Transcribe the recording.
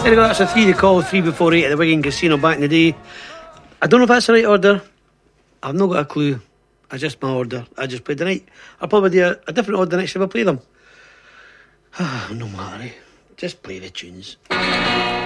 There you go, that's a 3 to call, 3 before 8 at the Wigan Casino back in the day. I don't know if that's the right order. I've not got a clue. I just my order. I just played the night. I'll probably do a different order next time I play them. No matter. Just play the tunes.